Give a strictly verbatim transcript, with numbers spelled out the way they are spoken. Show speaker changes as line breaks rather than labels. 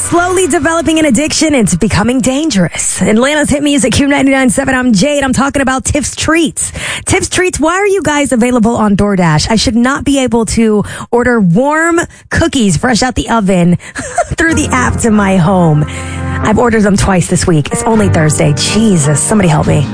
slowly developing an addiction. It's becoming dangerous. Atlanta's hit music, Q ninety-nine point seven. I'm Jade. I'm talking about Tiff's Treats. Tiff's Treats, why are you guys available on DoorDash? I should not be able to order warm cookies fresh out the oven through the app to my home. I've ordered them twice this week. It's only Thursday. Jesus, somebody help me.